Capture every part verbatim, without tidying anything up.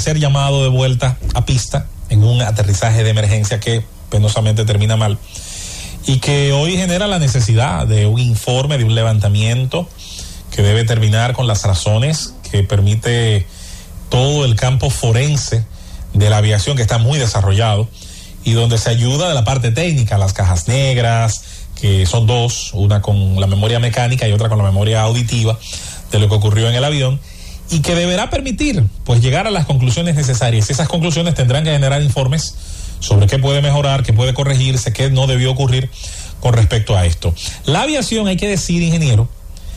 ser llamado de vuelta a pista en un aterrizaje de emergencia que penosamente termina mal, y que hoy genera la necesidad de un informe, de un levantamiento que debe terminar con las razones que permite todo el campo forense de la aviación, que está muy desarrollado y donde se ayuda de la parte técnica, las cajas negras, que son dos, una con la memoria mecánica y otra con la memoria auditiva de lo que ocurrió en el avión, y que deberá permitir pues llegar a las conclusiones necesarias. Esas conclusiones tendrán que generar informes sobre qué puede mejorar, qué puede corregirse, qué no debió ocurrir con respecto a esto. La aviación, hay que decir, ingeniero,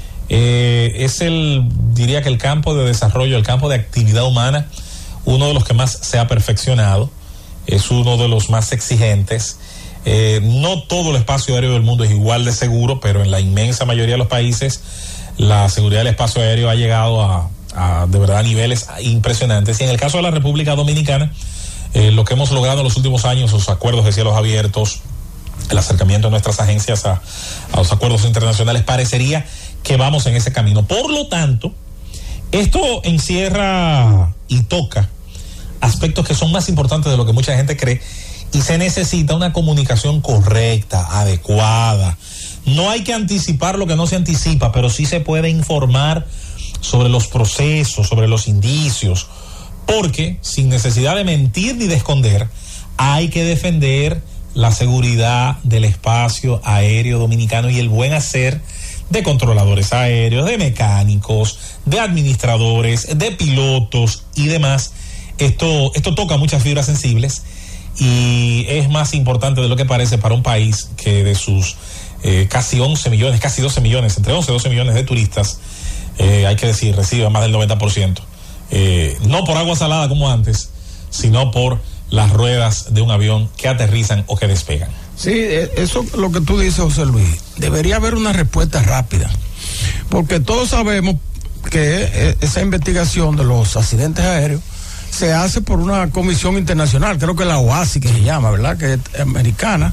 eh, es el, diría que el campo de desarrollo, el campo de actividad humana, uno de los que más se ha perfeccionado, es uno de los más exigentes. Eh, no todo el espacio aéreo del mundo es igual de seguro, pero en la inmensa mayoría de los países la seguridad del espacio aéreo ha llegado a, a de verdad niveles impresionantes. Y en el caso de la República Dominicana, eh, lo que hemos logrado en los últimos años, los acuerdos de cielos abiertos, el acercamiento de nuestras agencias a, a los acuerdos internacionales, parecería que vamos en ese camino. Por lo tanto, esto encierra y toca aspectos que son más importantes de lo que mucha gente cree, y se necesita una comunicación correcta, adecuada. No hay que anticipar lo que no se anticipa, pero sí se puede informar sobre los procesos, sobre los indicios, porque sin necesidad de mentir ni de esconder, hay que defender la seguridad del espacio aéreo dominicano y el buen hacer de controladores aéreos, de mecánicos, de administradores, de pilotos y demás. Esto, esto toca muchas fibras sensibles y es más importante de lo que parece para un país que de sus eh, casi once millones, casi doce millones, entre once y doce millones de turistas, eh, hay que decir, recibe más del noventa por ciento. Eh, no por agua salada como antes, sino por las ruedas de un avión que aterrizan o que despegan. Sí, eso es lo que tú dices, José Luis. Debería haber una respuesta rápida, porque todos sabemos que esa investigación de los accidentes aéreos se hace por una comisión internacional, creo que la O A S I que se llama, ¿verdad? Que es americana.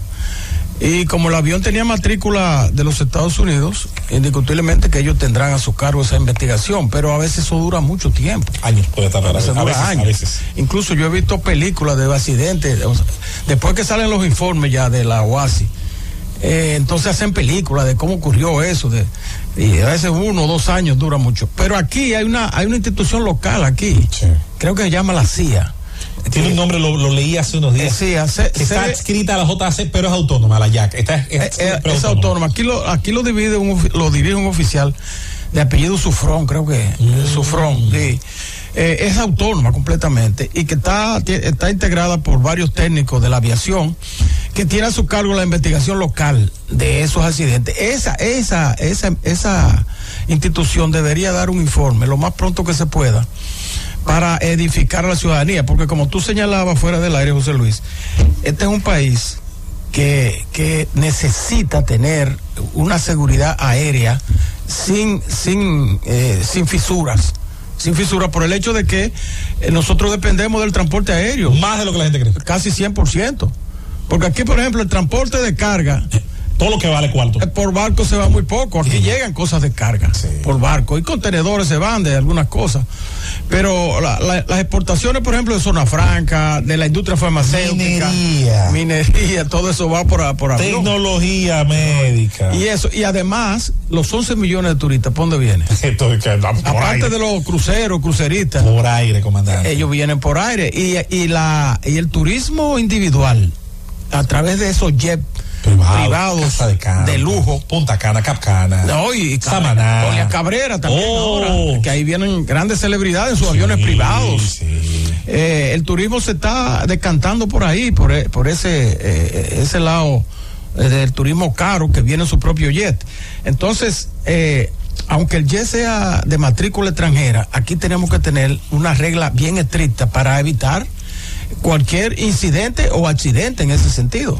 Y como el avión tenía matrícula de los Estados Unidos, indiscutiblemente que ellos tendrán a su cargo esa investigación, pero a veces eso dura mucho tiempo. Años puede tardar, a veces, a veces, años. A veces. Incluso yo he visto películas de accidentes, o sea, después que salen los informes ya de la O A S I, eh, entonces hacen películas de cómo ocurrió eso, de, y a veces uno o dos años dura mucho. Pero aquí hay una, hay una institución local aquí, sí. Creo que se llama la C I A. Tiene un nombre, lo, lo leí hace unos días. Sí, hace, que está se, adscrita a la J A C, pero es autónoma, la J A C. Esta es, es, es, es autónoma. Aquí lo, aquí lo divide un, lo dirige un oficial de apellido Sufrón, creo que mm. Sufrón, sí. Eh, es autónoma completamente y que está, está integrada por varios técnicos de la aviación que tiene a su cargo la investigación local de esos accidentes. Esa, esa, esa, esa institución debería dar un informe lo más pronto que se pueda para edificar a la ciudadanía, porque como tú señalabas fuera del aire, José Luis, este es un país que, que necesita tener una seguridad aérea sin, sin, eh, sin fisuras, sin fisuras por el hecho de que eh, nosotros dependemos del transporte aéreo. Más de lo que la gente cree. Casi cien por ciento. Porque aquí, por ejemplo, el transporte de carga, todo lo que vale cuarto. Por barco se va muy poco. Aquí sí. Llegan cosas de carga, sí, por barco. Y contenedores se van de algunas cosas. Pero la, la, las exportaciones, por ejemplo, de Zona Franca, de la industria farmacéutica, minería, minería, todo eso va por, por avión. Tecnología médica. Y eso, y además, los once millones de turistas, ¿por dónde vienen? Esto es que, aparte aire. De los cruceros, cruceristas. Por aire, comandante. Ellos vienen por aire. Y, y, la, y el turismo individual, a través de esos jets Privado, privados de, Cana, de lujo, Punta Cana, Capcana, no, y Samaná, Doña Cabrera también, oh. ahora, que ahí vienen grandes celebridades en sus sí, aviones privados. Sí. Eh, el turismo se está decantando por ahí, por, por ese eh, ese lado eh, del turismo caro que viene en su propio jet. Entonces, eh, aunque el jet sea de matrícula extranjera, aquí tenemos que tener una regla bien estricta para evitar cualquier incidente o accidente en ese sentido.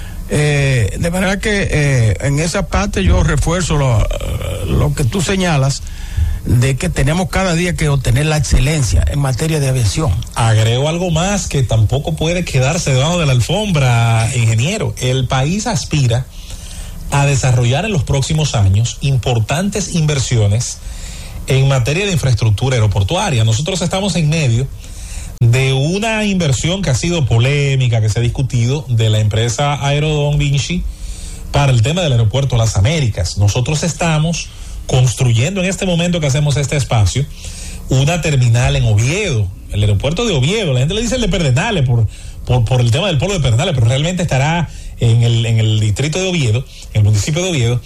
Eh, de manera que eh, en esa parte yo refuerzo lo, lo que tú señalas de que tenemos cada día que obtener la excelencia en materia de aviación. Agrego algo más que tampoco puede quedarse debajo de la alfombra, ingeniero. El país aspira a desarrollar en los próximos años importantes inversiones en materia de infraestructura aeroportuaria. Nosotros estamos en medio una inversión que ha sido polémica, que se ha discutido, de la empresa Aerodón Vinci para el tema del aeropuerto Las Américas. Nosotros estamos construyendo en este momento que hacemos este espacio una terminal en Oviedo, el aeropuerto de Oviedo. La gente le dice el de Pedernales por, por, por el tema del polo de Pedernales, pero realmente estará en el, en el distrito de Oviedo, en el municipio de Oviedo.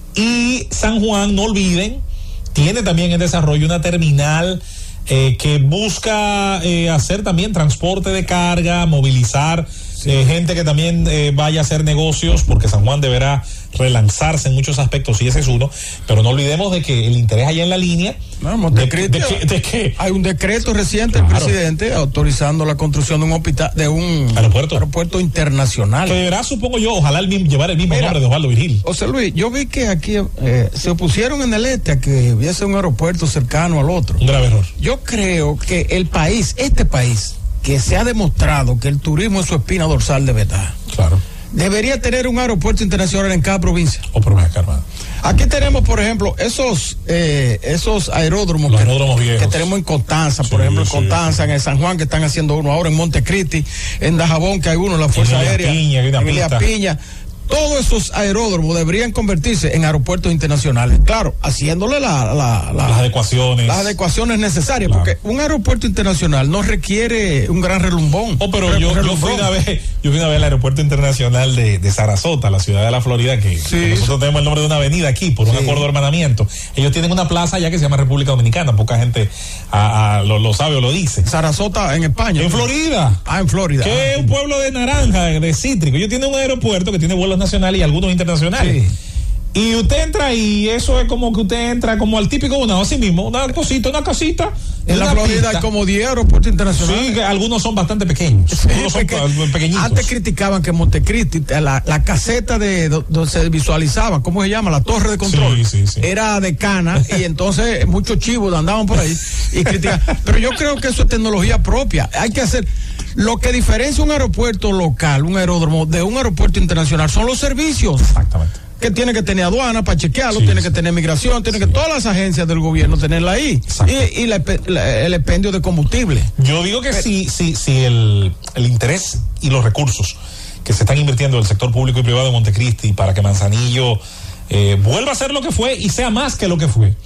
Y San Juan, no olviden, tiene también en desarrollo una terminal eh, que busca eh, hacer también transporte de carga, movilizar sí. eh, gente que también eh, vaya a hacer negocios, porque San Juan deberá relanzarse en muchos aspectos, y ese es uno, pero no olvidemos de que el interés allá en la línea no, de, de, de, que, de que hay un decreto reciente del claro. presidente autorizando la construcción de un hospital, de un aeropuerto, aeropuerto internacional. Que deberá, supongo yo, ojalá el mismo, llevar el mismo Mira, nombre de Osvaldo Virgil. José Luis, yo vi que aquí eh, se opusieron en el este a que hubiese un aeropuerto cercano al otro. Un grave error. Yo creo que el país, este país, que se ha demostrado que el turismo es su espina dorsal de verdad. Claro. Debería tener un aeropuerto internacional en cada provincia. O provincia, hermano. Aquí tenemos, por ejemplo, esos eh, esos aeródromos, Los que, aeródromos viejos. que tenemos en Constanza, sí, por ejemplo, en sí, Constanza, sí. en el San Juan, que están haciendo uno ahora, en Montecristi, en Dajabón, que hay uno, en la Fuerza en Aérea, Piña, en Elías Piña. Todos esos aeródromos deberían convertirse en aeropuertos internacionales. Claro, haciéndole la, la, la, las adecuaciones. Las adecuaciones necesarias, claro. porque un aeropuerto internacional no requiere un gran relumbón. Oh, pero yo, yo fui una vez, yo fui una vez al aeropuerto internacional de, de Sarasota, la ciudad de la Florida, que, sí. que nosotros tenemos el nombre de una avenida aquí por un sí. acuerdo de hermanamiento. Ellos tienen una plaza allá que se llama República Dominicana, poca gente a, a, lo, lo sabe o lo dice. Sarasota en España. En Florida. Ah, en Florida. Que es ah, un pueblo de naranja, de, de cítrico. Ellos tienen un aeropuerto que tiene vuelos nacionales y algunos internacionales. Sí. Y usted entra y eso es como que usted entra como al típico una, así mismo, una cosita, una cosita. En la Florida pista. Hay como diez aeropuertos internacionales. Sí, que algunos son bastante pequeños. Sí, algunos son peque pequeñitos. Antes criticaban que Montecristi, la, la caseta de donde se visualizaba, ¿cómo se llama? La torre de control. Sí, sí, sí. Era de cana y entonces muchos chivos andaban por ahí y criticaban. Pero yo creo que eso es tecnología propia. Hay que hacer. Lo que diferencia un aeropuerto local, un aeródromo, de un aeropuerto internacional son los servicios. Exactamente. Que tiene que tener aduana para chequearlo, sí, tiene sí. que tener migración, tiene sí. que todas las agencias del gobierno tenerla ahí. Y, y la, la, el expendio de combustible. Yo digo que si, si, si el, el interés y los recursos que se están invirtiendo en el sector público y privado de Montecristi para que Manzanillo eh, vuelva a ser lo que fue y sea más que lo que fue,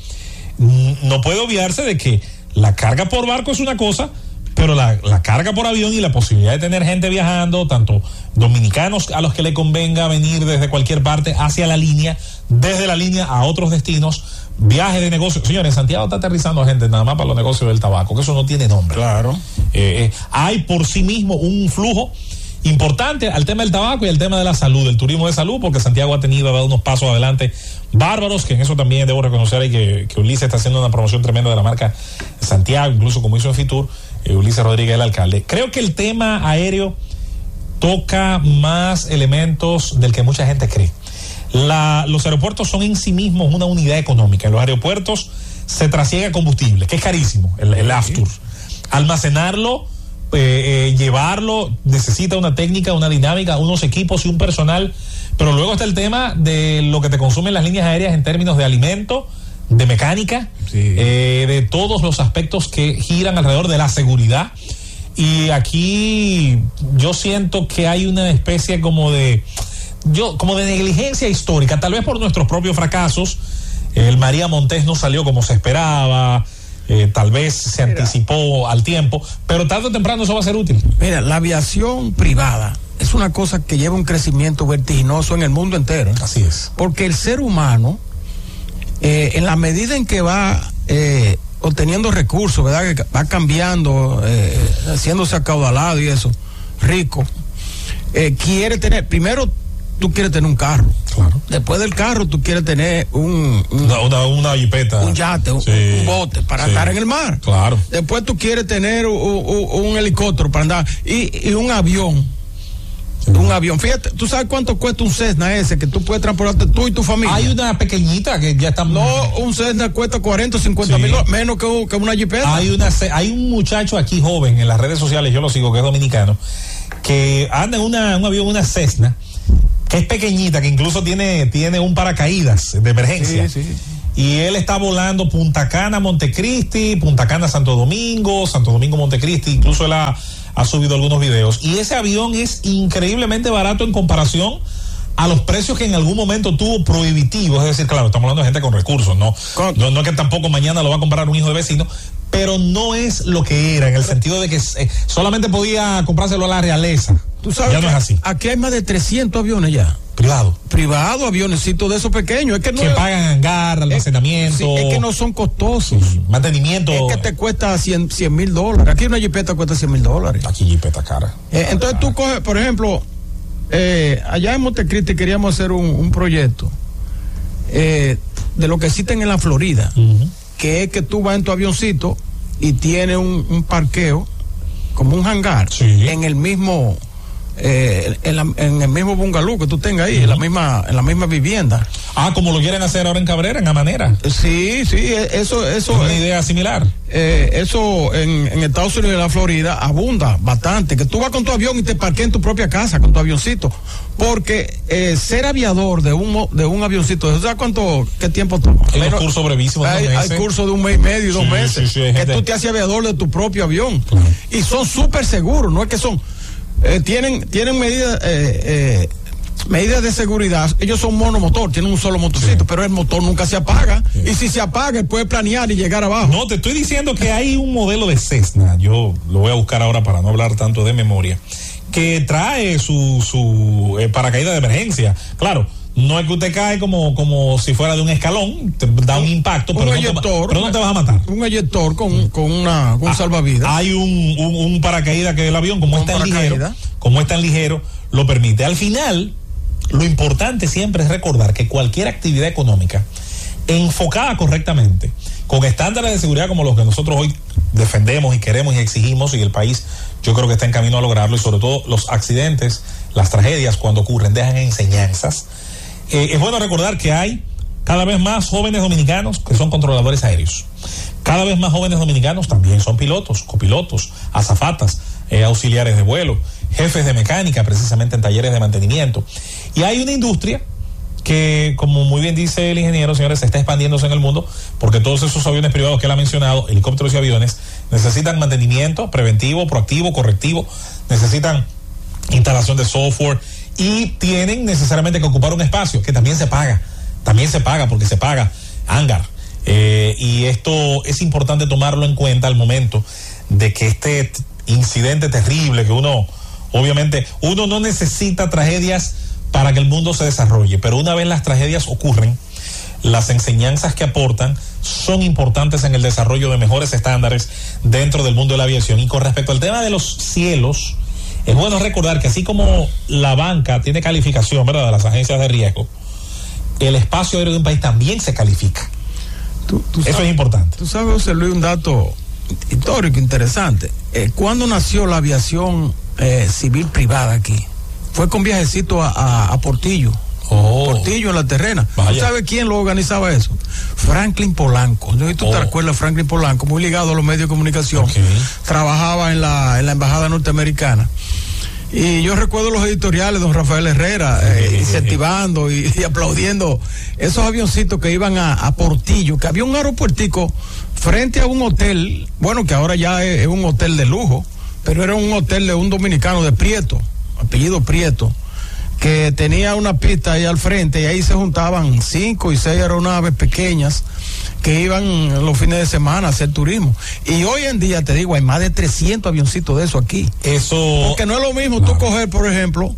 no puede obviarse de que la carga por barco es una cosa, pero la, la carga por avión y la posibilidad de tener gente viajando, tanto dominicanos a los que le convenga venir desde cualquier parte hacia la línea, desde la línea a otros destinos, viajes de negocios. Señores, Santiago está aterrizando a gente nada más para los negocios del tabaco, que eso no tiene nombre. Claro. Eh, eh, hay por sí mismo un flujo importante al tema del tabaco y al tema de la salud, del turismo de salud, porque Santiago ha tenido, ha dado unos pasos adelante bárbaros, que en eso también debo reconocer y que, que Ulises está haciendo una promoción tremenda de la marca Santiago, incluso como hizo en Fitur, eh, Ulises Rodríguez, el alcalde. Creo que el tema aéreo toca más elementos del que mucha gente cree. La, los aeropuertos son en sí mismos una unidad económica. En los aeropuertos se trasiega combustible, que es carísimo, el, el Aftur. Almacenarlo, Eh, eh, llevarlo, necesita una técnica, una dinámica, unos equipos y un personal, pero luego está el tema de lo que te consumen las líneas aéreas en términos de alimento, de mecánica, sí. eh, de todos los aspectos que giran alrededor de la seguridad. Y aquí yo siento que hay una especie como de yo como de negligencia histórica, tal vez por nuestros propios fracasos. El María Montés no salió como se esperaba. Eh, tal vez se Mira, anticipó al tiempo, pero tarde o temprano eso va a ser útil. Mira, la aviación privada es una cosa que lleva un crecimiento vertiginoso en el mundo entero. Así es. Porque el ser humano, eh, en la medida en que va eh, obteniendo recursos, ¿verdad? Que va cambiando, eh, haciéndose acaudalado y eso, rico, eh, quiere tener, primero tú quieres tener un carro. Claro. Después del carro tú quieres tener un, un una, una, una jipeta, un yate, sí, un, un bote para sí. estar en el mar. Claro. Después tú quieres tener un, un, un helicóptero para andar y, y un avión. Sí. Un avión. Fíjate, ¿tú sabes cuánto cuesta un Cessna ese que tú puedes transportarte tú y tu familia? Hay una pequeñita que ya está. No, un Cessna cuesta cuarenta o cincuenta sí. mil, menos que, un, que una jipeta. Hay una, hay un muchacho aquí joven en las redes sociales, yo lo sigo, que es dominicano, que anda en una, un avión, una Cessna, que es pequeñita, que incluso tiene, tiene un paracaídas de emergencia. Sí, sí. y él está volando Punta Cana, Montecristi, Punta Cana, Santo Domingo, Santo Domingo, Montecristi, incluso él ha, ha subido algunos videos. Y ese avión es increíblemente barato en comparación a los precios que en algún momento tuvo prohibitivos. Es decir, claro, estamos hablando de gente con recursos, ¿no? No, no es que tampoco mañana lo va a comprar un hijo de vecino, pero no es lo que era, en el sentido de que eh, solamente podía comprárselo a la realeza. Tú sabes ya no es así. Aquí hay más de trescientos aviones ya. Privado. Privado, avionecitos de esos pequeños. Es que no que es, pagan hangar, almacenamiento. Es, sí, es que no son costosos. Sí, mantenimiento. Es que te cuesta cien mil dólares. Aquí una jipeta cuesta cien mil dólares. Aquí jipeta cara. Eh, entonces cara. Tú coges, por ejemplo, eh, allá en Montecristi queríamos hacer un, un proyecto eh, de lo que existen en la Florida, uh-huh. que es que tú vas en tu avioncito y tiene un, un parqueo como un hangar, sí. en el mismo eh, en, la, en el mismo bungalow que tú tengas ahí, uh-huh. en la misma en la misma vivienda. Ah, como lo quieren hacer ahora en Cabrera, en Amanera. Sí, sí, eso eso es una idea similar. Eh, eso en, en Estados Unidos y en la Florida abunda bastante, que tú vas con tu avión y te parqueas en tu propia casa con tu avioncito, porque eh, ser aviador de un de un avioncito, ¿sabes cuánto qué tiempo toma? Hay unos cursos brevísimos. Hay, hay cursos de un mes y medio y dos sí, meses, sí, sí, que gente... tú te haces aviador de tu propio avión, uh-huh. y son súper seguros, no es que son eh, tienen tienen medidas eh, eh, medidas de seguridad. Ellos son monomotor, tienen un solo motorcito, sí. pero el motor nunca se apaga, sí. y si se apaga, él puede planear y llegar abajo. No, te estoy diciendo que hay un modelo de Cessna, yo lo voy a buscar ahora para no hablar tanto de memoria, que trae su, su eh, paracaídas de emergencia. Claro, no es que usted cae como, como si fuera de un escalón, te da un impacto, un pero, eyector, no te, pero no te vas a matar. Un eyector con, con una con ah, salvavidas. Hay un, un, un paracaídas que el avión, como es tan ligero, como es tan ligero, lo permite. Al final, lo importante siempre es recordar que cualquier actividad económica enfocada correctamente, con estándares de seguridad como los que nosotros hoy defendemos y queremos y exigimos, y el país yo creo que está en camino a lograrlo, y sobre todo los accidentes, las tragedias cuando ocurren dejan enseñanzas. Eh, es bueno recordar que hay cada vez más jóvenes dominicanos que son controladores aéreos. Cada vez más jóvenes dominicanos también son pilotos, copilotos, azafatas, eh, auxiliares de vuelo, jefes de mecánica, precisamente en talleres de mantenimiento. Y hay una industria que, como muy bien dice el ingeniero, señores, se está expandiéndose en el mundo, porque todos esos aviones privados que él ha mencionado, helicópteros y aviones, necesitan mantenimiento preventivo, proactivo, correctivo, necesitan instalación de software y tienen necesariamente que ocupar un espacio que también se paga, también se paga porque se paga hangar. Eh, y esto es importante tomarlo en cuenta al momento de que este incidente terrible, que uno, obviamente, uno no necesita tragedias para que el mundo se desarrolle, pero una vez las tragedias ocurren, las enseñanzas que aportan son importantes en el desarrollo de mejores estándares dentro del mundo de la aviación. Y con respecto al tema de los cielos, es bueno recordar que así como la banca tiene calificación, ¿verdad?, de las agencias de riesgo, el espacio aéreo de un país también se califica. Tú, tú Eso sabes, es importante. Tú sabes, José Luis, un dato histórico interesante. Eh, ¿Cuándo nació la aviación eh, civil privada aquí? Fue con viajecito a, a, a Portillo. Oh. Portillo en la terrena. Vaya. ¿Tú sabes quién lo organizaba eso? Franklin Polanco. ¿No? ¿Tú oh. te acuerdas de Franklin Polanco? Muy ligado a los medios de comunicación. Okay. Trabajaba en la, en la embajada norteamericana. Y yo recuerdo los editoriales de don Rafael Herrera, eh, incentivando y, y aplaudiendo esos avioncitos que iban a, a Portillo, que había un aeropuertico frente a un hotel, bueno, que ahora ya es, es un hotel de lujo, pero era un hotel de un dominicano de Prieto, apellido Prieto, que tenía una pista ahí al frente, y ahí se juntaban cinco y seis aeronaves pequeñas que iban los fines de semana a hacer turismo. Y hoy en día, te digo, hay más de trescientos avioncitos de eso aquí. Eso... Porque no es lo mismo claro. tú coger, por ejemplo,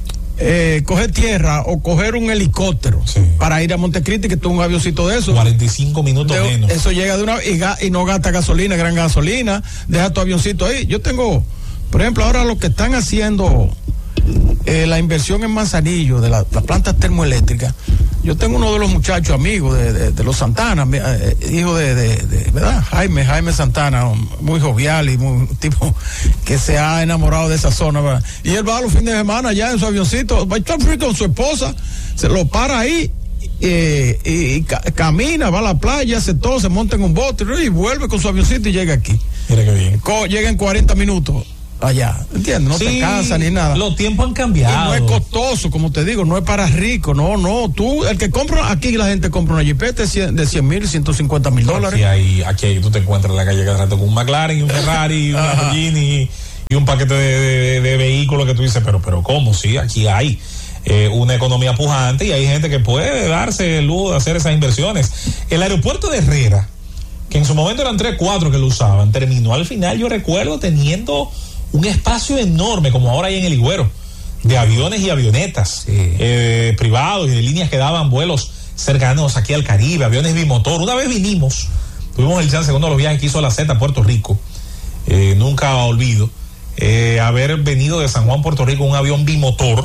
eh, coger tierra o coger un helicóptero sí. para ir a Montecristi, que tú un avioncito de eso. cuarenta y cinco minutos de, menos. Eso llega de una... Y, ga, y no gasta gasolina, gran gasolina, deja tu avioncito ahí. Yo tengo, por ejemplo, ahora lo que están haciendo... Eh, la inversión en Manzanillo de la, la planta termoeléctrica. Yo tengo uno de los muchachos amigos de, de, de los Santana, eh, hijo de, de, de, ¿verdad? Jaime, Jaime Santana, muy jovial y muy tipo que se ha enamorado de esa zona, ¿verdad? Y él va a los fines de semana allá en su avioncito, va a estar free con su esposa, se lo para ahí eh, y, y ca camina, va a la playa, hace todo, se monta en un bote y vuelve con su avioncito y llega aquí. Mira qué bien. Co llega en cuarenta minutos. allá, ¿entiendes? No sí, te cansas ni nada. Los tiempos han cambiado. Y no es costoso, como te digo, no es para ricos, no, no. Tú, el que compra, aquí la gente compra una jipeta de cien mil, ciento cincuenta mil dólares. Aquí hay, aquí hay, tú te encuentras en la calle cada rato con un McLaren y un Ferrari y un Lamborghini y un paquete de, de, de vehículos que tú dices, pero, pero ¿cómo? Sí, aquí hay eh, una economía pujante y hay gente que puede darse el lujo de hacer esas inversiones. El aeropuerto de Herrera, que en su momento eran tres, cuatro que lo usaban, terminó al final, yo recuerdo, teniendo un espacio enorme, como ahora hay en el Higüero, de aviones y avionetas sí. eh, privados y de líneas que daban vuelos cercanos aquí al Caribe, aviones bimotor. Una vez vinimos, tuvimos el chance, uno de los viajes que hizo la Z a Puerto Rico, eh, nunca olvido, eh, haber venido de San Juan, Puerto Rico, un avión bimotor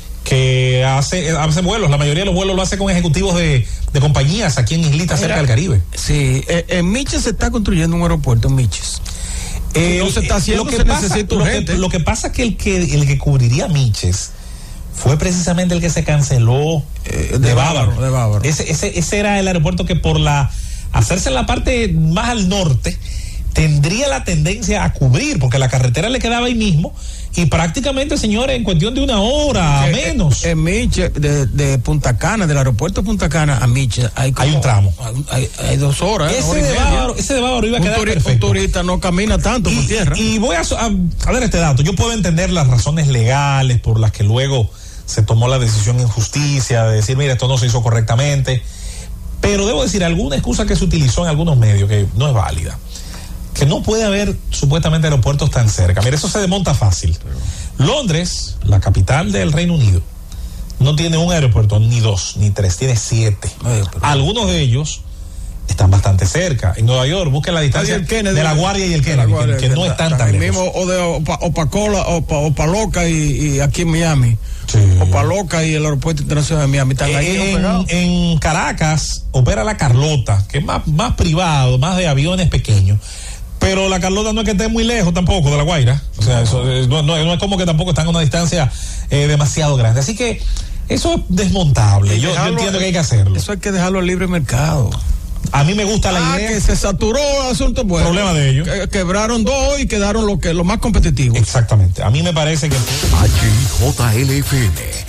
que hace, hace vuelos, la mayoría de los vuelos lo hace con ejecutivos de, de compañías aquí en islitas cerca del Caribe. Sí, eh, en Miches se está construyendo un aeropuerto en Miches. Eh, no se está haciendo, lo que, se pasa, lo, que, lo que pasa es que el que el que cubriría Miches fue precisamente el que se canceló eh, de, de Bávaro. Bávaro, de Bávaro. Ese, ese, ese era el aeropuerto que por la hacerse en la parte más al norte tendría la tendencia a cubrir, porque la carretera le quedaba ahí mismo y prácticamente, señores, en cuestión de una hora, eh, menos. En Miches, de, de Punta Cana, del aeropuerto de Punta Cana a Miches, hay, hay un tramo. Hay, hay dos horas. Ese, hora de Bávaro, ese de Bávaro iba a un quedar turi, perfecto. Un turista no camina tanto y, por tierra. Y, y voy a, a, a ver este dato. Yo puedo entender las razones legales por las que luego se tomó la decisión en justicia de decir, mira, esto no se hizo correctamente. Pero debo decir, alguna excusa que se utilizó en algunos medios que no es válida. Que no puede haber supuestamente aeropuertos tan cerca. Mira, eso se desmonta fácil. Londres, la capital del Reino Unido, no tiene un aeropuerto, ni dos, ni tres, tiene siete. Ay, Algunos de ellos están bastante cerca. En Nueva York, busquen la distancia de La Guardia y el Kennedy, Guardia, que, que no están tan lejos. Mismo, o de Opacola, Opa, Opaloca y, y aquí en Miami. Sí. Opaloca y el aeropuerto internacional de Miami están ahí. En, en Caracas opera la Carlota, que es más, más privado, más de aviones pequeños. Pero la Carlota no es que esté muy lejos tampoco de La Guaira. O sea, eso, no, no, no es como que tampoco están a una distancia eh, demasiado grande. Así que eso es desmontable. Yo, yo entiendo que hay que hacerlo. Eso hay que dejarlo al libre mercado. A mí me gusta la ah, idea. Que se saturó el asunto. Bueno, problema de ellos. Que, quebraron dos y quedaron lo, que, lo más competitivos. Exactamente. A mí me parece que... H I J L F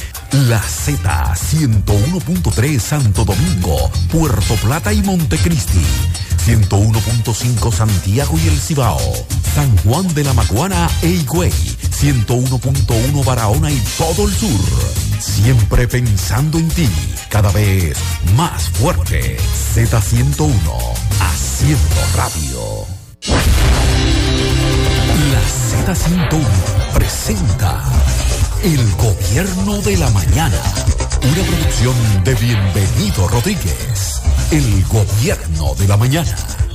M, La Z, ciento uno punto tres Santo Domingo, Puerto Plata y Montecristi. ciento uno punto cinco Santiago y El Cibao, San Juan de la Maguana e Higüey, ciento uno punto uno Barahona y todo el sur. Siempre pensando en ti, cada vez más fuerte. Z ciento uno, haciendo radio. La Z ciento uno presenta El Gobierno de la Mañana, una producción de Bienvenido Rodríguez. El Gobierno de la Mañana.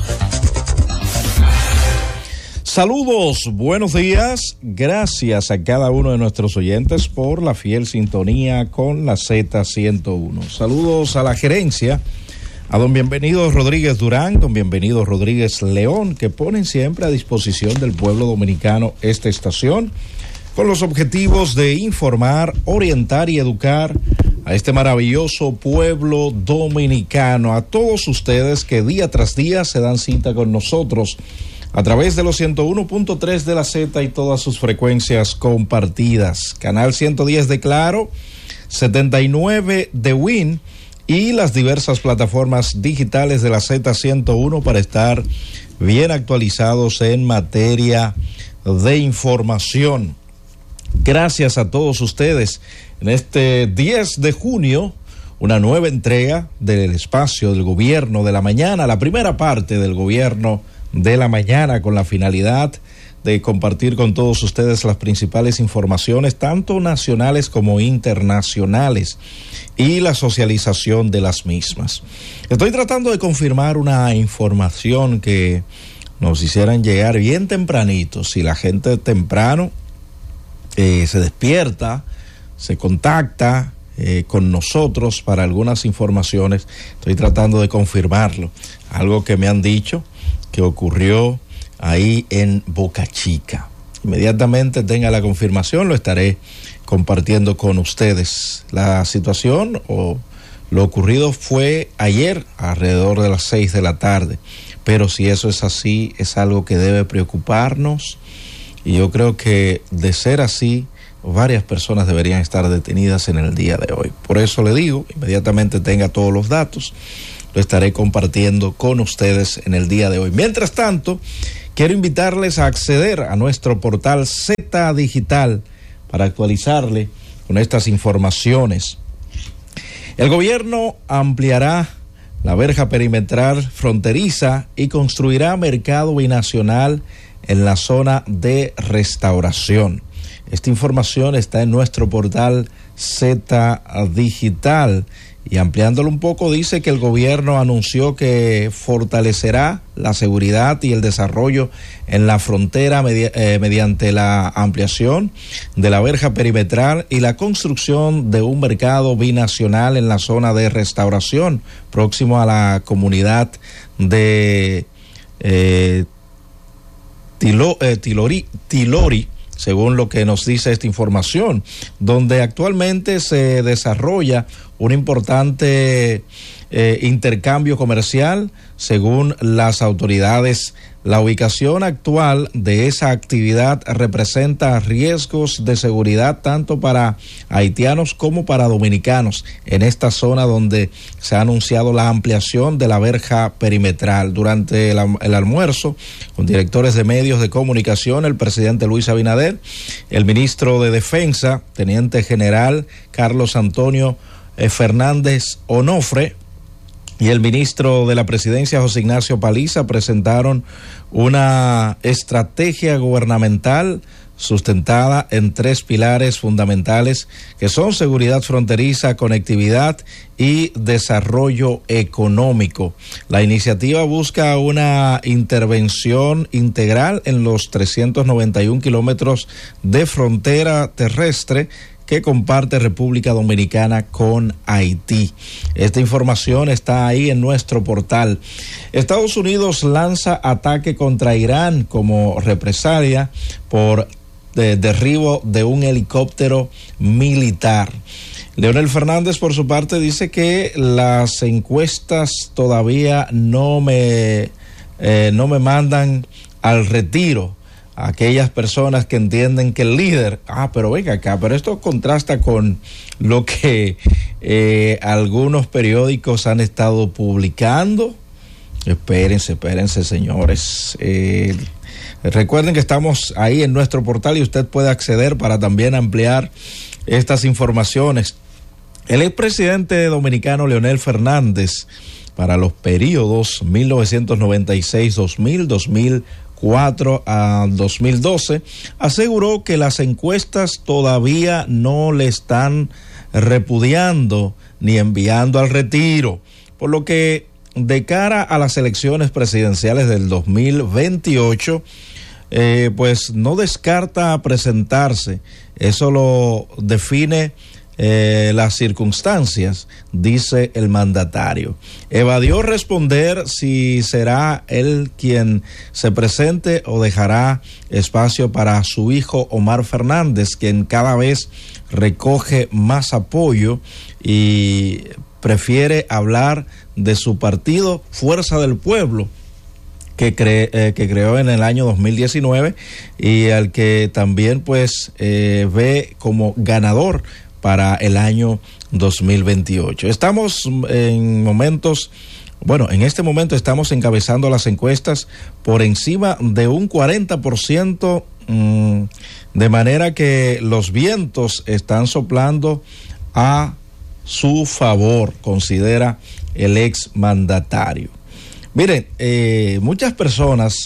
Saludos, buenos días. Gracias a cada uno de nuestros oyentes por la fiel sintonía con la Z ciento uno. Saludos a la gerencia, a don Bienvenido Rodríguez Durán, don Bienvenido Rodríguez León, que ponen siempre a disposición del pueblo dominicano esta estación con los objetivos de informar, orientar y educar a este maravilloso pueblo dominicano, a todos ustedes que día tras día se dan cita con nosotros a través de los ciento uno punto tres de la Z y todas sus frecuencias compartidas, canal ciento diez de Claro, setenta y nueve de Win y las diversas plataformas digitales de la Z ciento uno para estar bien actualizados en materia de información. Gracias a todos ustedes. En este diez de junio, una nueva entrega del espacio del Gobierno de la Mañana, la primera parte del Gobierno de la Mañana, con la finalidad de compartir con todos ustedes las principales informaciones, tanto nacionales como internacionales, y la socialización de las mismas. Estoy tratando de confirmar una información que nos hicieran llegar bien tempranito. Si la gente temprano eh, se despierta, se contacta eh, con nosotros para algunas informaciones, estoy tratando de confirmarlo. Algo que me han dicho que ocurrió ahí en Boca Chica. Inmediatamente tenga la confirmación, lo estaré compartiendo con ustedes. La situación o lo ocurrido fue ayer alrededor de las seis de la tarde, pero si eso es así, es algo que debe preocuparnos Y yo creo que de ser así, varias personas deberían estar detenidas en el día de hoy. Por eso le digo, inmediatamente tenga todos los datos, lo estaré compartiendo con ustedes en el día de hoy. Mientras tanto, quiero invitarles a acceder a nuestro portal Z Digital para actualizarle con estas informaciones. El gobierno ampliará la verja perimetral fronteriza y construirá mercado binacional en la zona de Restauración. Esta información está en nuestro portal Z Digital. Y ampliándolo un poco, dice que el gobierno anunció que fortalecerá la seguridad y el desarrollo en la frontera media, eh, mediante la ampliación de la verja perimetral y la construcción de un mercado binacional en la zona de Restauración, próximo a la comunidad de eh, Tilo, eh, Tilori, Tilori, según lo que nos dice esta información, donde actualmente se desarrolla un importante eh, intercambio comercial. Según las autoridades, la ubicación actual de esa actividad representa riesgos de seguridad tanto para haitianos como para dominicanos en esta zona donde se ha anunciado la ampliación de la verja perimetral. Durante el, el almuerzo con directores de medios de comunicación, el presidente Luis Abinader, el ministro de Defensa, teniente general Carlos Antonio eh, Fernández Onofre, y el ministro de la Presidencia, José Ignacio Paliza, presentaron una estrategia gubernamental sustentada en tres pilares fundamentales que son seguridad fronteriza, conectividad y desarrollo económico. La iniciativa busca una intervención integral en los trescientos noventa y un kilómetros de frontera terrestre que comparte República Dominicana con Haití. Esta información está ahí en nuestro portal. Estados Unidos lanza ataque contra Irán como represalia por de derribo de un helicóptero militar. Leonel Fernández, por su parte, dice que las encuestas todavía no me, eh, no me mandan al retiro. Aquellas personas que entienden que el líder, ah, pero venga acá, pero esto contrasta con lo que eh, algunos periódicos han estado publicando. Espérense, espérense, señores. Eh, recuerden que estamos ahí en nuestro portal y usted puede acceder para también ampliar estas informaciones. El expresidente dominicano Leonel Fernández, para los periodos mil novecientos noventa y seis dos mil, dos mil cuatro a dos mil doce, aseguró que las encuestas todavía no le están repudiando ni enviando al retiro, por lo que de cara a las elecciones presidenciales del dos mil veintiocho, eh, pues no descarta presentarse. Eso lo define Eh, las circunstancias, dice el mandatario. Evadió responder si será él quien se presente o dejará espacio para su hijo Omar Fernández, quien cada vez recoge más apoyo y prefiere hablar de su partido Fuerza del Pueblo, que, cre, eh, que creó en el año dos mil diecinueve y al que también pues eh, ve como ganador para el año dos mil veintiocho. Estamos en momentos, bueno, en este momento estamos encabezando las encuestas por encima de un cuarenta por ciento, mmm, de manera que los vientos están soplando a su favor, considera el ex mandatario. Miren, eh, muchas personas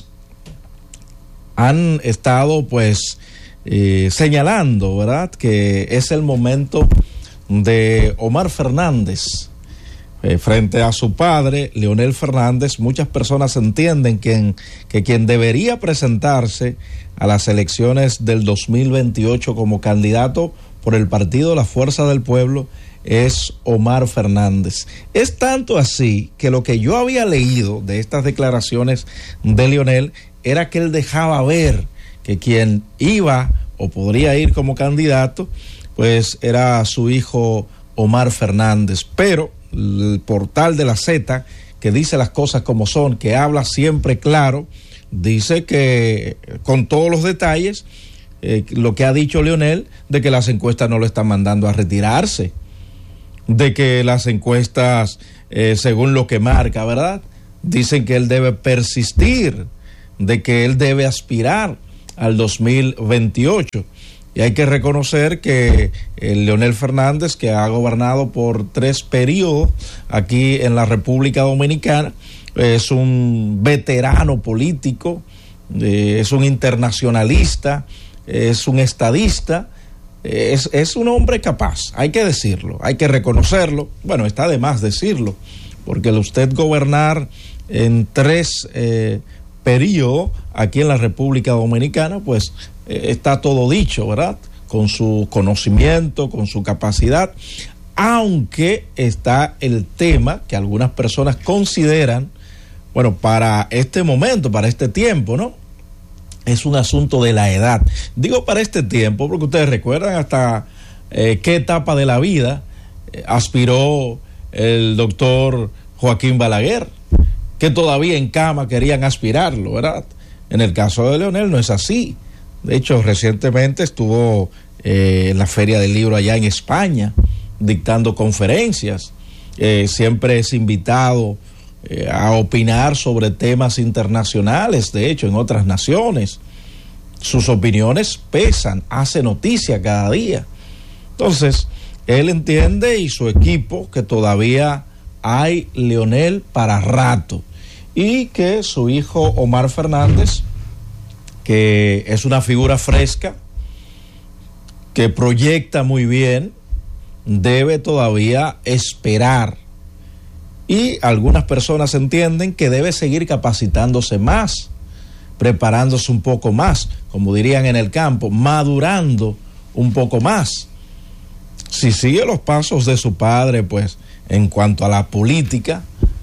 han estado pues Eh, señalando, ¿verdad?, que es el momento de Omar Fernández eh, frente a su padre, Leonel Fernández. Muchas personas entienden que, que quien debería presentarse a las elecciones del dos mil veintiocho como candidato por el partido La Fuerza del Pueblo es Omar Fernández. Es tanto así que lo que yo había leído de estas declaraciones de Leonel era que él dejaba ver que quien iba o podría ir como candidato, pues era su hijo Omar Fernández. Pero el portal de la Z, que dice las cosas como son, que habla siempre claro, dice que con todos los detalles, eh, lo que ha dicho Leonel, de que las encuestas no lo están mandando a retirarse, de que las encuestas, eh, según lo que marca, ¿verdad?, dicen que él debe persistir, de que él debe aspirar al dos mil veintiocho. Y hay que reconocer que el Leonel Fernández, que ha gobernado por tres periodos aquí en la República Dominicana, es un veterano político, eh, es un internacionalista, es un estadista, es, es un hombre capaz, hay que decirlo, hay que reconocerlo. Bueno, está de más decirlo, porque el usted gobernar en tres eh, periodos aquí en la República Dominicana, pues eh, está todo dicho, ¿verdad? Con su conocimiento, con su capacidad, aunque está el tema que algunas personas consideran, bueno, para este momento, para este tiempo, ¿no?, es un asunto de la edad. Digo para este tiempo porque ustedes recuerdan hasta eh, qué etapa de la vida eh, aspiró el doctor Joaquín Balaguer, que todavía en cama querían aspirarlo, ¿verdad? En el caso de Leonel no es así. De hecho, recientemente estuvo eh, en la Feria del Libro allá en España, dictando conferencias. Eh, siempre es invitado eh, a opinar sobre temas internacionales, de hecho, en otras naciones. Sus opiniones pesan, hace noticia cada día. Entonces, él entiende, y su equipo, que todavía hay Leonel para rato, y que su hijo Omar Fernández, que es una figura fresca, que proyecta muy bien, debe todavía esperar. Y algunas personas entienden que debe seguir capacitándose más, preparándose un poco más, como dirían en el campo, madurando un poco más. Si sigue los pasos de su padre, pues en cuanto a la política,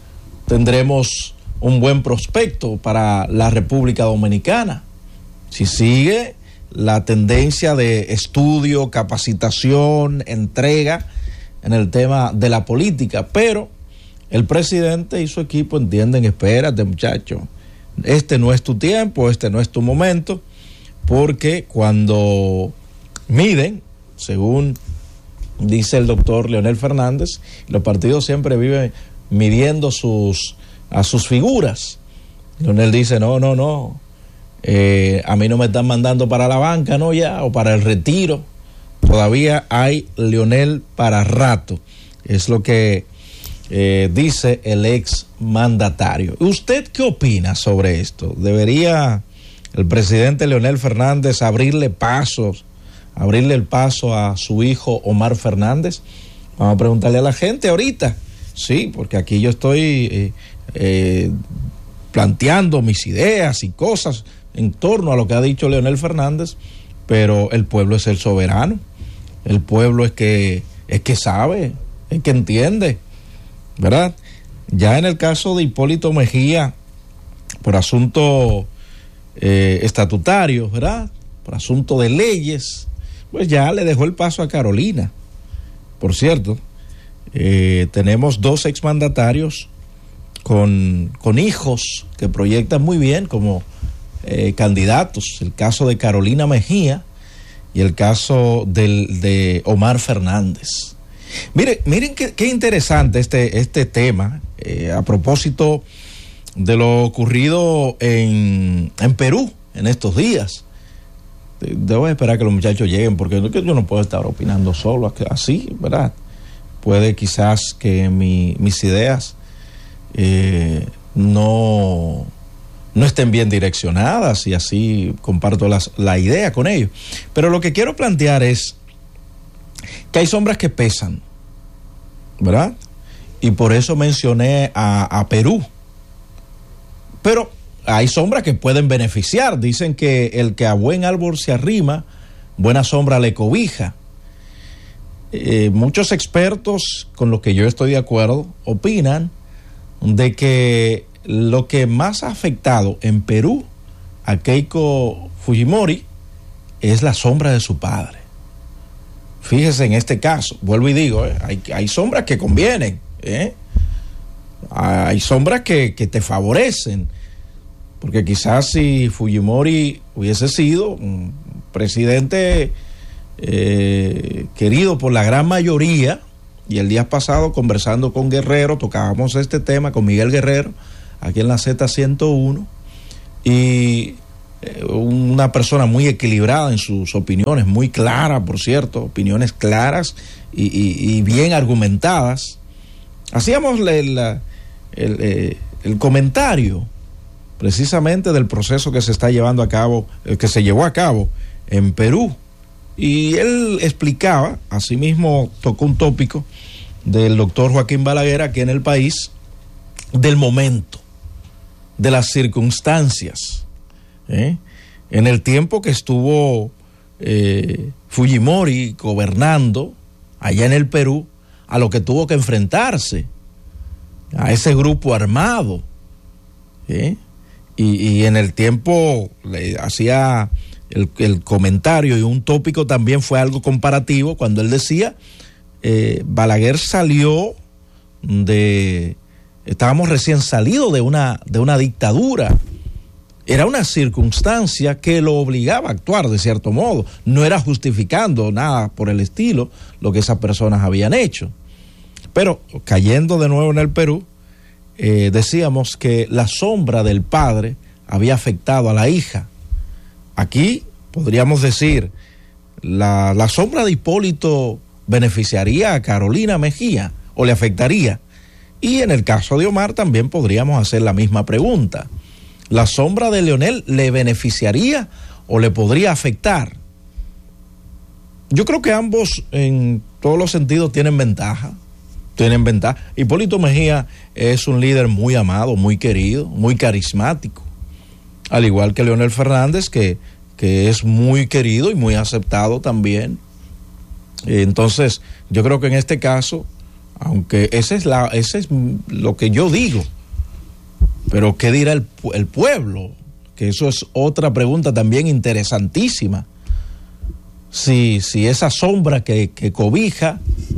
tendremos un buen prospecto para la República Dominicana. Si sigue la tendencia de estudio, capacitación, entrega en el tema de la política, pero el presidente y su equipo entienden, espérate muchacho, este no es tu tiempo, este no es tu momento, porque cuando miden, según dice el doctor Leonel Fernández, los partidos siempre viven midiendo sus, a sus figuras. Leonel dice, no, no, no, eh, a mí no me están mandando para la banca, no ya, o para el retiro, todavía hay Leonel para rato, es lo que eh, dice el ex mandatario. ¿Usted qué opina sobre esto? ¿Debería el presidente Leonel Fernández abrirle pasos, abrirle el paso a su hijo Omar Fernández? Vamos a preguntarle a la gente ahorita. Sí, porque aquí yo estoy eh, eh, planteando mis ideas y cosas en torno a lo que ha dicho Leonel Fernández, pero el pueblo es el soberano, el pueblo es que es que sabe, es que entiende, ¿verdad? Ya en el caso de Hipólito Mejía, por asunto eh, estatutario, ¿verdad?, por asunto de leyes, pues ya le dejó el paso a Carolina. Por cierto, eh, tenemos dos exmandatarios con, con hijos que proyectan muy bien como eh, candidatos. El caso de Carolina Mejía y el caso del, de Omar Fernández. Miren, miren qué, qué interesante este, este tema, eh, a propósito de lo ocurrido en, en Perú en estos días. Debo esperar que los muchachos lleguen, porque yo no puedo estar opinando solo así, ¿verdad? Puede quizás que mi, mis ideas eh, no, no estén bien direccionadas, y así comparto las, la idea con ellos. Pero lo que quiero plantear es que hay sombras que pesan, ¿verdad? Y por eso mencioné a, a Perú. Pero hay sombras que pueden beneficiar. Dicen que el que a buen árbol se arrima, buena sombra le cobija. Eh, muchos expertos, con los que yo estoy de acuerdo, opinan de que lo que más ha afectado en Perú a Keiko Fujimori es la sombra de su padre. Fíjese en este caso, vuelvo y digo, eh, hay, hay sombras que convienen, ¿eh? Hay sombras que, que te favorecen. porque quizás si Fujimori hubiese sido un presidente eh, querido por la gran mayoría, y el día pasado conversando con Guerrero, tocábamos este tema con Miguel Guerrero, aquí en la Z ciento uno, y eh, una persona muy equilibrada en sus opiniones, muy clara, por cierto, opiniones claras y, y, y bien argumentadas. Hacíamos el, el, el, el comentario precisamente del proceso que se está llevando a cabo, eh, que se llevó a cabo en Perú, y él explicaba, asimismo tocó un tópico del doctor Joaquín Balaguer aquí en el país, del momento, de las circunstancias, ¿eh? En el tiempo que estuvo eh, Fujimori gobernando allá en el Perú, a lo que tuvo que enfrentarse, a ese grupo armado, ¿eh? y, y en el tiempo le hacía el, el comentario, y un tópico también fue algo comparativo cuando él decía, eh, Balaguer salió de, estábamos recién salidos de una, de una dictadura, era una circunstancia que lo obligaba a actuar de cierto modo, no era justificando nada por el estilo lo que esas personas habían hecho. Pero cayendo de nuevo en el Perú, eh, decíamos que la sombra del padre había afectado a la hija. Aquí podríamos decir, la, la sombra de Hipólito beneficiaría a Carolina Mejía o le afectaría. Y en el caso de Omar también podríamos hacer la misma pregunta. ¿La sombra de Leonel le beneficiaría o le podría afectar? Yo creo que ambos en todos los sentidos tienen ventaja. Tienen ventaja. Hipólito Mejía es un líder muy amado, muy querido, muy carismático. Al igual que Leonel Fernández, que, que es muy querido y muy aceptado también. Entonces, yo creo que en este caso, aunque ese es, la, ese es lo que yo digo, pero ¿qué dirá el, el pueblo? Que eso es otra pregunta también interesantísima. Si, si esa sombra que, que cobija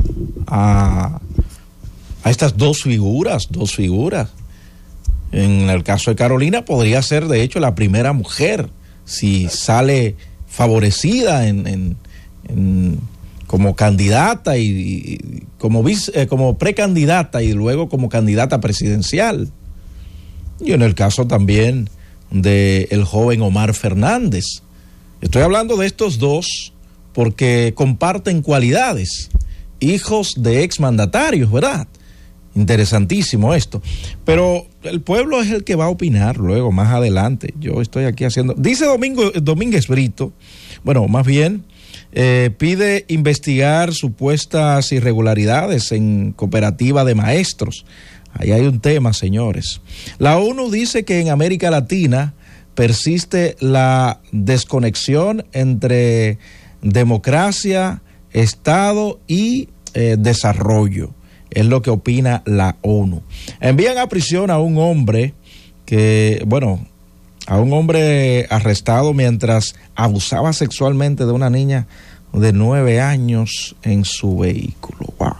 a, a estas dos figuras, dos figuras, en el caso de Carolina podría ser de hecho la primera mujer, si sale favorecida en, en, en como candidata y, y como, vice, eh, como precandidata y luego como candidata presidencial. Y en el caso también de el joven Omar Fernández. Estoy hablando de estos dos porque comparten cualidades, hijos de exmandatarios, ¿verdad? Interesantísimo esto. Pero el pueblo es el que va a opinar luego, más adelante. Yo estoy aquí haciendo... Dice Domingo, Domínguez Brito, bueno, más bien, eh, pide investigar supuestas irregularidades en cooperativa de maestros. Ahí hay un tema, señores. La ONU dice que en América Latina persiste la desconexión entre democracia, Estado y eh, desarrollo. Es lo que opina la ONU. Envían a prisión a un hombre que, bueno, a un hombre arrestado mientras abusaba sexualmente de una niña de nueve años en su vehículo. ¡Wow!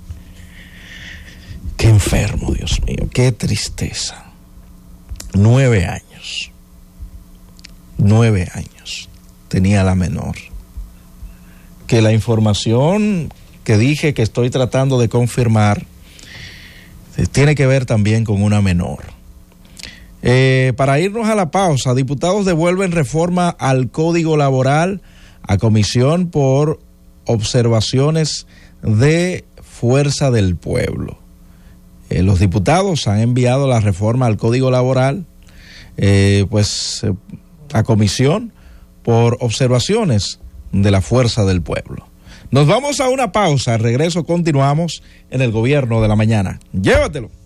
Qué enfermo, Dios mío, qué tristeza. Nueve años. Nueve años tenía la menor. Que la información que dije que estoy tratando de confirmar tiene que ver también con una menor. Eh, para irnos a la pausa, diputados devuelven reforma al Código Laboral a comisión por observaciones de Fuerza del Pueblo. Eh, los diputados han enviado la reforma al Código Laboral eh, pues eh, a comisión por observaciones de la Fuerza del Pueblo. Nos vamos a una pausa, al regreso continuamos en el Gobierno de la Mañana. Llévatelo.